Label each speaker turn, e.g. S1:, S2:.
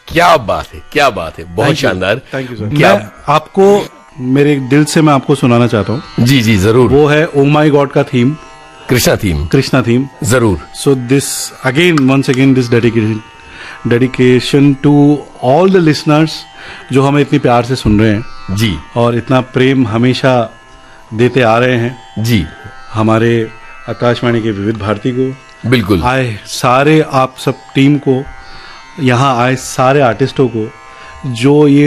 S1: क्या बात है, क्या बात है, बहुत शानदार।
S2: Thank you sir.
S1: क्या
S2: मैं आपको मेरे दिल से मैं आपको सुनाना चाहता हूँ।
S1: जी जी जरूर।
S2: वो है ओ माई गॉड का थीम,
S1: कृष्णा थीम
S2: जरूर। So this again once again this dedication to all the listeners जो हमें इतनी प्यार से सुन रहे हैं
S1: जी,
S2: और इतना प्रेम हमेशा देते आ रहे हैं
S1: जी
S2: हमारे आकाशवाणी के विविध भारती को।
S1: बिल्कुल।
S2: आए सारे आप सब टीम को, यहाँ आए सारे आर्टिस्टों को जो ये